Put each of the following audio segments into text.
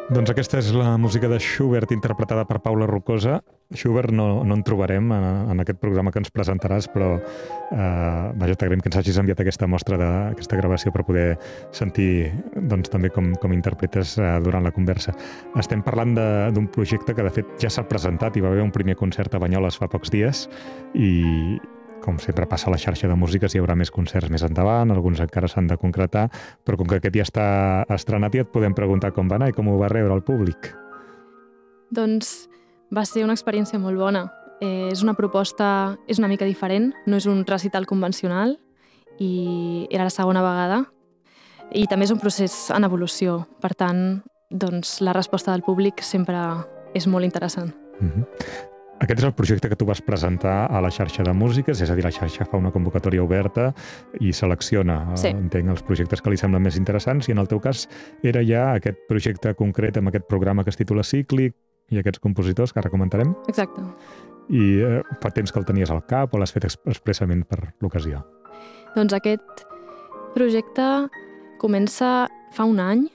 Doncs aquesta és la música de Schubert interpretada per Paula Rocosa. Schubert no en trobarem en aquest programa que ens presentaràs, però vaja, t'agraïm que ens hagis enviat aquesta mostra d'aquesta gravació per poder sentir doncs, també com interpretes durant la conversa. Estem parlant d'un projecte que de fet ja s'ha presentat i va haver un primer concert a Banyoles fa pocs dies i com sempre passa a la xarxa de músiques, hi haurà més concerts més endavant, alguns encara s'han de concretar, però com que aquest ja està estrenat, ja et podem preguntar com va anar i com ho va rebre el públic. Doncs va ser una experiència molt bona. És una proposta, és una mica diferent, no és un recital convencional i era la segona vegada i també és un procés en evolució. Per tant, doncs, la resposta del públic sempre és molt interessant. Aquest és el projecte que tu vas presentar a la xarxa de músiques, és a dir, la xarxa fa una convocatòria oberta i selecciona, entenc, els projectes que li semblen més interessants, i en el teu cas era ja aquest projecte concret amb aquest programa que es titula Cíclic i aquests compositors que ara comentarem? Exacte. I fa temps que el tenies al cap o l'has fet expressament per l'ocasió? Doncs aquest projecte comença fa un any,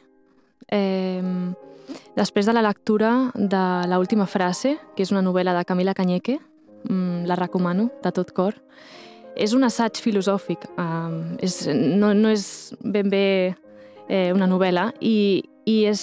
després de la lectura de l'última frase, que és una novel·la de Camila Cañeque, la recomano de tot cor. És un assaig filosòfic, no és ben bé una novel·la, i és,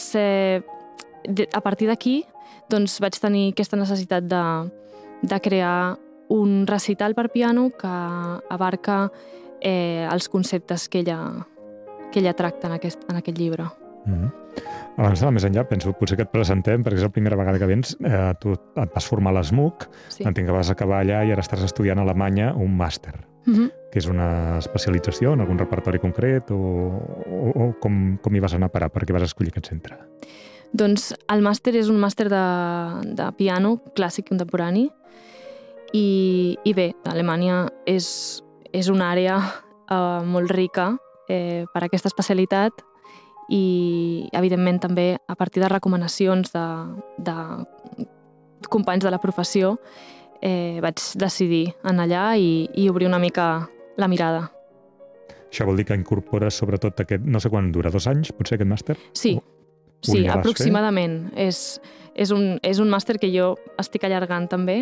a partir d'aquí doncs, vaig tenir aquesta necessitat de crear un recital per piano que abarca els conceptes que ella tracta en aquest llibre. Abans d'anar més enllà, penso, potser que et presentem, perquè és la primera vegada que vens, tu et vas formar a l'ESMUC, entenc que vas acabar allà i ara estàs estudiant a Alemanya un màster, que és una especialització en algun repertori concret o com hi vas anar a parar, per què vas escollir aquest centre? Doncs el màster és un màster de piano clàssic contemporani i bé, Alemanya és una àrea molt rica per a aquesta especialitat i, evidentment, també a partir de recomanacions de companys de la professió vaig decidir anar allà i obrir una mica la mirada. Això vol dir que incorpores sobretot aquest, no sé quan dura, 2 anys, potser, aquest màster? Sí, aproximadament. És un màster que jo estic allargant també.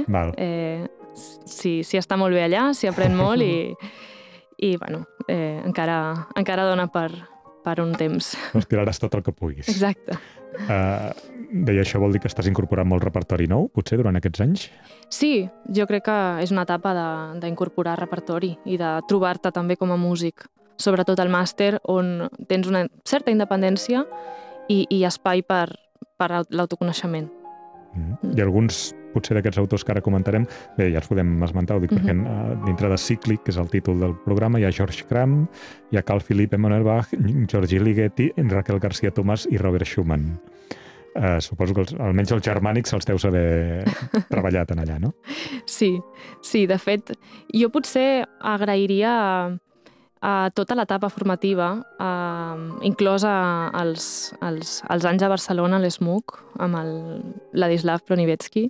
Sí, està molt bé allà, s'hi aprèn molt i bueno, encara dona per un temps. Doncs tiraràs tot el que puguis. Exacte. Deia, això vol dir que estàs incorporant molt repertori nou, potser, durant aquests anys? Sí, jo crec que és una etapa d'incorporar repertori i de trobar-te també com a músic, sobretot al màster, on tens una certa independència i espai per l'autoconeixement. I alguns, potser d'aquests autors que ara comentarem, bé, ja els podem esmentar, ho dic perquè dintre de Cíclic, que és el títol del programa, hi ha George Crumb, hi ha Carl Philipp Emanuel Bach, Giorgi Ligeti, Raquel García Tomàs i Robert Schumann. Suposo que almenys els germànics els deus haver treballat en allà, no? Sí, de fet, jo potser agrairia a tota l'etapa formativa, inclosa els anys a Barcelona, a l'ESMUC, amb el Ladislav Broniewski,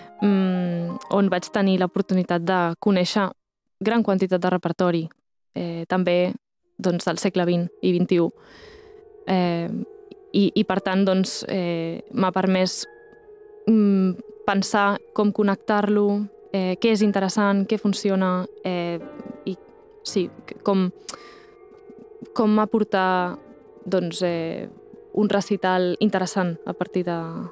on vaig tenir l'oportunitat de conèixer gran quantitat de repertori, també del segle XX i XXI. I per tant, m'ha permès pensar com connectar-lo, què és interessant, què funciona, i sí, com aportar un recital interessant a partir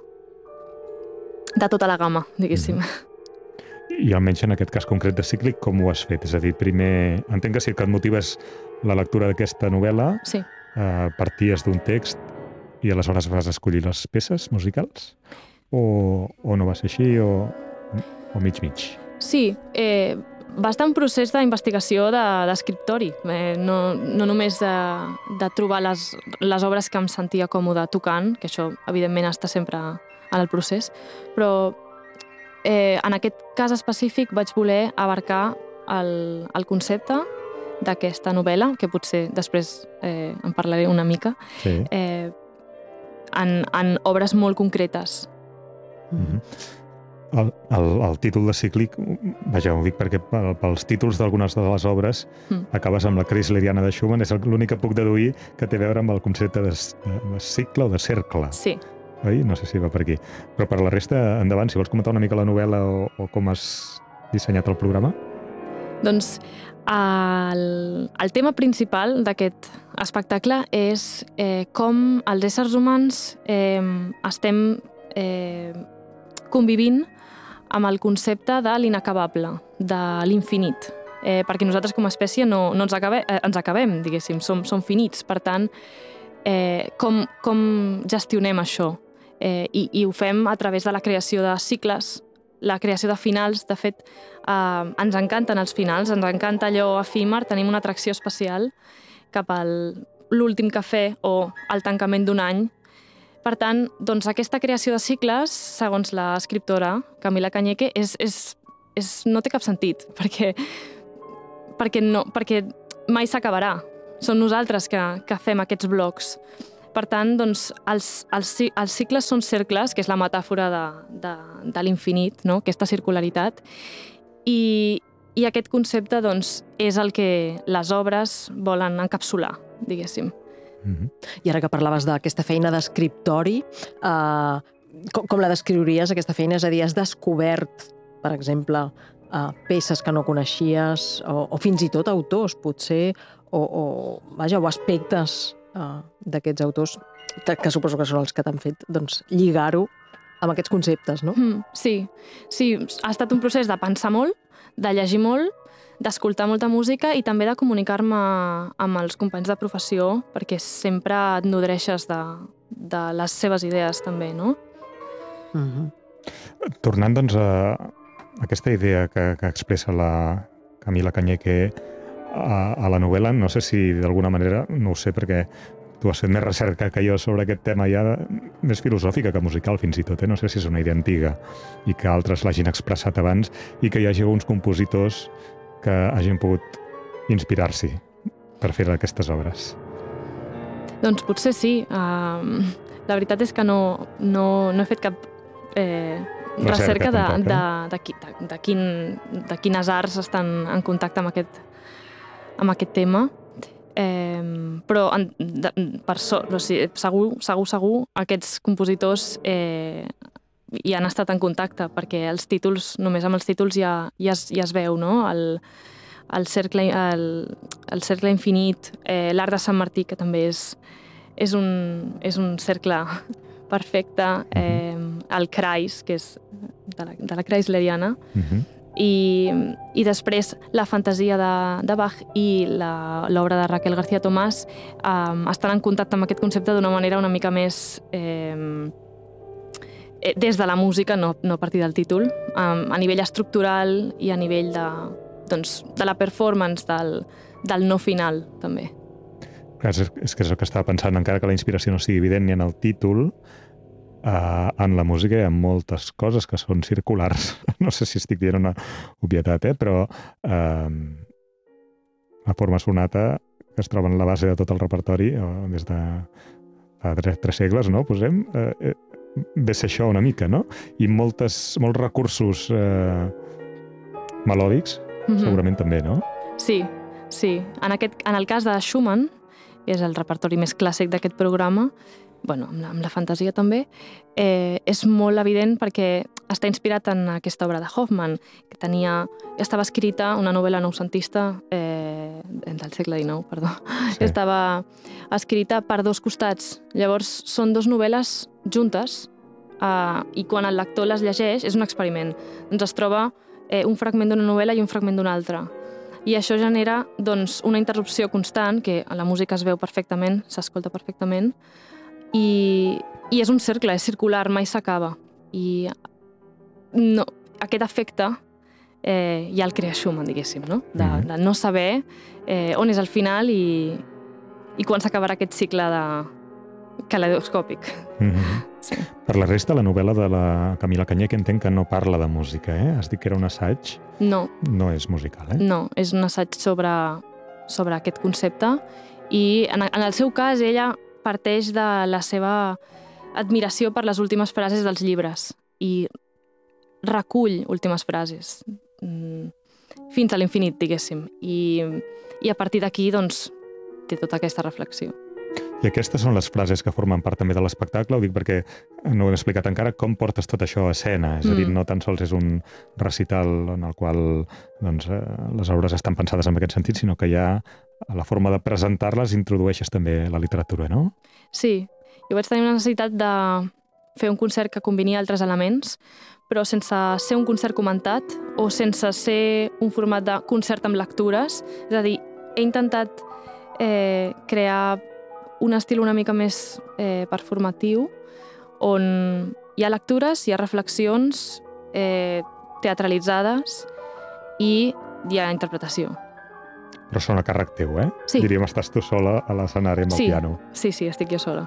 de tota la gamma, diguéssim. I almenys en aquest cas concret de Cíclic, com ho has fet? És a dir, primer, entenc que sí, que et motiva és la lectura d'aquesta novel·la, parties d'un text i aleshores vas escollir les peces musicals? O no va ser així, o mig-mig? Sí, va estar un procés d'investigació d'escriptori, no només de trobar les obres que em sentia còmode tocant, que això evidentment està sempre en el procés, però en aquest cas específic vaig voler abarcar el concepte d'aquesta novel·la, que potser després en parlaré una mica, en obres molt concretes. El títol de Cíclic, vaja, ho dic perquè pels títols d'algunes de les obres acabes amb la Chrysleriana de Schumann, és l'únic que puc deduir que té a veure amb el concepte de cicle o de cercle. Sí. oi? No sé si va per aquí. Però per la resta, endavant, si vols comentar una mica la novel·la o com has dissenyat el programa. Doncs el tema principal d'aquest espectacle és com els éssers humans estem convivint amb el concepte de l'inacabable, de l'infinit. Perquè nosaltres com a espècie no ens acabem, diguéssim, som finits. Per tant, com gestionem això? I ho fem a través de la creació de cicles, la creació de finals. De fet, ens encanten els finals, ens encanta allò efímer, tenim una atracció especial cap a l'últim cafè o el tancament d'un any. Per tant, doncs, aquesta creació de cicles, segons l'escriptora Camila Cañeque, no té cap sentit, perquè mai s'acabarà. Som nosaltres que fem aquests blocs. Per tant, doncs, els cicles són cercles, que és la metàfora de l'infinit, no? Aquesta circularitat, i aquest concepte doncs, és el que les obres volen encapsular, diguéssim. I ara que parlaves d'aquesta feina d'escriptori, com la descriuries, aquesta feina? És a dir, has descobert, per exemple, peces que no coneixies, o fins i tot autors, potser, o aspectes d'aquests autors, que suposo que són els que t'han fet lligar-ho amb aquests conceptes, no? Sí, ha estat un procés de pensar molt, de llegir molt, d'escoltar molta música i també de comunicar-me amb els companys de professió, perquè sempre et nodreixes de les seves idees també, no? Tornant, doncs, a aquesta idea que expressa la Camila Cañeque a la novel·la, no sé si d'alguna manera, no ho sé, perquè tu has fet més recerca que jo sobre aquest tema ja més filosòfica que musical, fins i tot. No sé si és una idea antiga i que altres l'hagin expressat abans i que hi hagi alguns compositors que hagin pogut inspirar-s'hi per fer aquestes obres. Doncs potser sí. La veritat és que no he fet cap recerca de quines arts estan en contacte amb aquest tema. Però segur aquests compositors hi han estat en contacte, perquè els títols, només amb els títols ja es veu, no? El cercle infinit, l'art de Sant Martí, que també és un cercle perfecte, el Kreis, que és de la Kreisleriana, i després la fantasia de Bach i l'obra de Raquel García Tomàs estan en contacte amb aquest concepte d'una manera una mica més des de la música, no a partir del títol, a nivell estructural i a nivell de la performance del no final, també. És que és el que estava pensant, encara que la inspiració no sigui evident ni en el títol, en la música hi ha moltes coses que són circulars. No sé si estic dient una obvietat, però la forma sonata que es troba en la base de tot el repertori des de fa 3 segles, no? Posem, ve ser això una mica, no? I molts recursos melòdics, segurament també, no? Sí. En el cas de Schumann, que és el repertori més clàssic d'aquest programa, amb la fantasia també, és molt evident perquè està inspirat en aquesta obra de Hoffmann, que estava escrita, una novel·la noucentista del segle XIX, perdó. Sí. Estava escrita per 2 costats. Llavors, són 2 novel·les juntes i quan el lector les llegeix, és un experiment. Doncs es troba un fragment d'una novel·la i un fragment d'una altra. I això genera una interrupció constant, que a la música es veu perfectament, s'escolta perfectament, i és un cercle, és circular, mai s'acaba. I aquest efecte ja el crea Schumann, diguéssim, no? De no saber on és el final i quan s'acabarà aquest cicle caleidoscòpic. Sí. Per la resta, la novel·la de la Camila Cañeque entenc que no parla de música, Has dit que era un assaig? No. No és musical, No, és un assaig sobre aquest concepte i en el seu cas ella parteix de la seva admiració per les últimes frases dels llibres i recull últimes frases fins a l'infinit, diguéssim. I a partir d'aquí, té tota aquesta reflexió. I aquestes són les frases que formen part també de l'espectacle, ho dic perquè no ho hem explicat encara, com portes tot això a escena, és a dir, no tan sols és un recital en el qual doncs, les obres estan pensades en aquest sentit, sinó que ja a la forma de presentar-les introdueixes també la literatura, no? Sí, jo vaig tenir una necessitat de fer un concert que combini altres elements, però sense ser un concert comentat o sense ser un format de concert amb lectures. És a dir, he intentat crear un estil una mica més performatiu, on hi ha lectures, hi ha reflexions teatralitzades i hi ha interpretació. Però són a càrrec teu, eh? Sí. Diríem, estàs tu sola a l'escenari amb el piano. Sí, estic jo sola.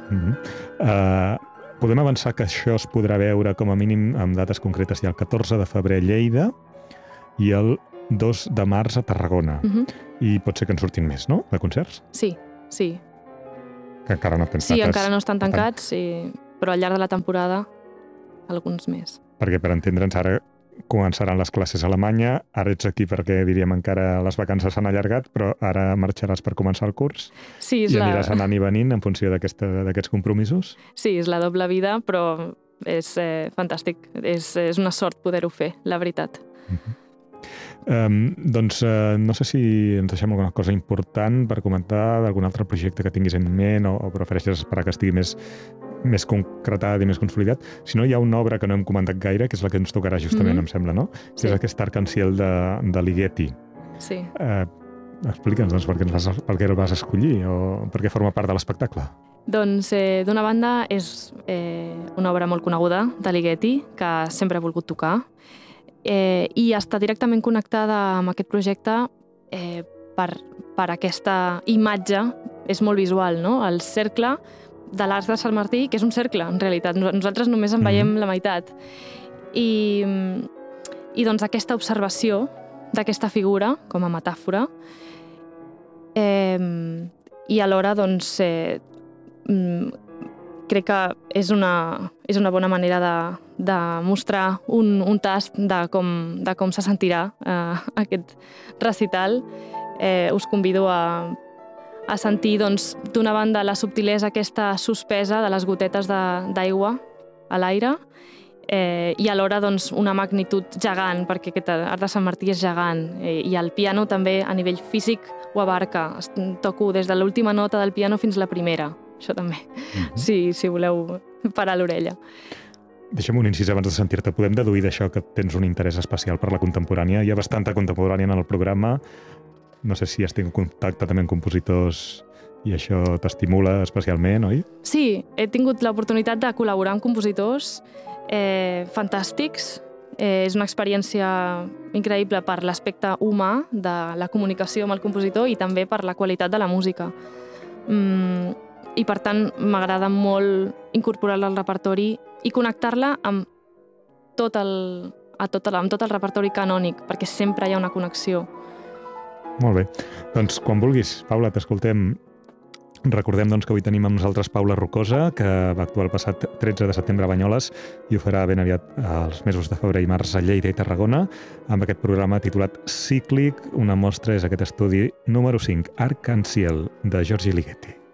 Podem avançar que això es podrà veure com a mínim amb dates concretes ja el 14 de febrer a Lleida i el 2 de març a Tarragona. I pot ser que en surtin més, no?, de concerts? Sí. Que encara no tens dates. Sí, encara no estan tancats, però al llarg de la temporada alguns més. Perquè per entendre'ns ara començaran les classes a Alemanya, ara ets aquí perquè diríem encara les vacances s'han allargat, però ara marxaràs per començar el curs i aniràs anant i venint en funció d'aquests compromisos? Sí, és la doble vida, però és fantàstic. És una sort poder-ho fer, la veritat. Doncs no sé si ens deixem alguna cosa important per comentar d'algun altre projecte que tinguis en ment o prefereixes esperar que estigui més concretat i més consolidat. Si no, hi ha una obra que no hem comentat gaire, que és la que ens tocarà justament, em sembla, no? Sí. Que és aquest Arc-en-Ciel de Ligeti. Sí. Explica'ns, doncs, per què el vas escollir o per què forma part de l'espectacle. Doncs, d'una banda, és una obra molt coneguda de Ligeti, que sempre he volgut tocar, i està directament connectada amb aquest projecte per aquesta imatge, és molt visual, no? El cercle de l'Arc de Sant Martí, que és un cercle, en realitat. Nosaltres només en veiem la meitat. I doncs aquesta observació d'aquesta figura, com a metàfora, i alhora, doncs, crec que és una bona manera de mostrar un tast de com se sentirà aquest recital. Us convido a sentir, doncs, d'una banda la subtilesa aquesta suspesa de les gotetes d'aigua a l'aire i alhora, doncs, una magnitud gegant, perquè aquest Arc de Sant Martí és gegant i el piano també a nivell físic ho abarca. Toco des de l'última nota del piano fins la primera. Això també, si voleu parar l'orella. Deixa'm un incís abans de sentir-te. Podem deduir d'això que tens un interès especial per la contemporània? Hi ha bastanta contemporània en el programa. No sé si has tingut contacte també amb compositors i això t'estimula especialment, oi? Sí, he tingut l'oportunitat de col·laborar amb compositors fantàstics. És una experiència increïble per l'aspecte humà de la comunicació amb el compositor i també per la qualitat de la música. I per tant m'agrada molt incorporar-la al repertori i connectar-la amb tot el repertori canònic, perquè sempre hi ha una connexió. Molt bé. Doncs quan vulguis, Paula, t'escoltem. Recordem doncs, que avui tenim amb nosaltres Paula Rocosa, que va actuar el passat 13 de setembre a Banyoles i ho farà ben aviat els mesos de febrer i març a Lleida i Tarragona, amb aquest programa titulat Cíclic. Una mostra és aquest estudi número 5, Arc-en-Ciel, de Giorgi Ligeti.